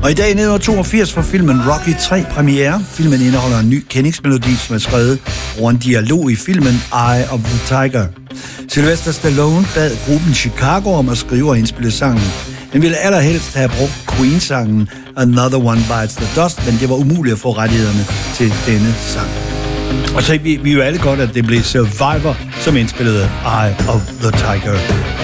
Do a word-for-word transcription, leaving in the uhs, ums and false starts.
Og i dag i nitten toogfirs får filmen Rocky tre premiere. Filmen indeholder en ny kendingsmelodi, som er skrevet over en dialog i filmen Eye of the Tiger. Sylvester Stallone bad gruppen Chicago om at skrive og indspille sangen. Den ville allerhelst have brugt Queen-sangen Another One Bites the Dust, men det var umuligt at få rettighederne til denne sang. Og så vi, vi er jo alle godt, at det blev Survivor, som indspillede Eye of the Tiger.